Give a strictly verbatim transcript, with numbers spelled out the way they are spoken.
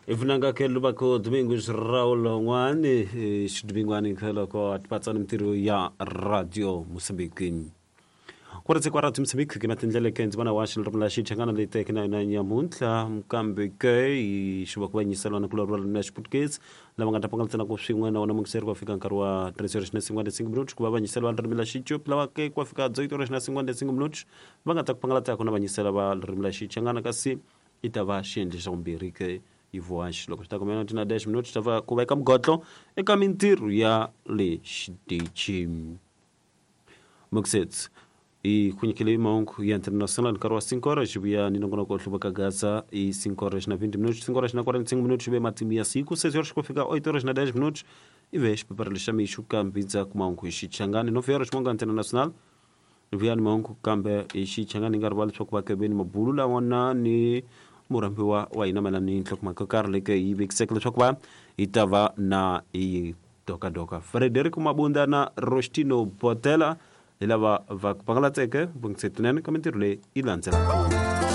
Ifunanga kelu bako Domingos Raul Ngwane shidbingwani kelo ko atpatsana mtiru ya radio Mozambique. Kwa tse kwa radio Mozambique kimatendele kenzi bana washil rumla shi changana le tekna na nyamuntla mkambe ke shuba kwa nyisalo na kulorwa na shputcase la mangata pangal tena ko swingwa na wana mungser kwa fika nkarwa tresorish na singwa de single minutes kwa ba nyisalo rumla shi chup la ke kwa fika zoitorosh na singwa de single minutes mangata pangal ta kuna ba nyisalo ba rumla shi changana kasi itava shenje shombiri ke ivoash loko sta komena tina dash minutos tava kubaika mgotlo eka mintiru ya le shdichi muksets i kunyikile monk ya international karwa cinco horas bia ninongona ko hlubaka gaza i cinco horas na vinte minutos cinco horas na quarenta e cinco minutos be matimia siku seis horas ko fika oito horas na dez minutos e vesh para lishami shuka mbinza kumanku ishichangani no horas monga international vian monk kambe ishichangani ngarwal chokwa ke ben mabulula wana ni murambi wa waina melani tlok makokarle ke i big cycle chokwa itava na i doka doka Frederico Mabunda na Rostino Potela ilava va kupangala teke bungsetnen komentirle ilanzela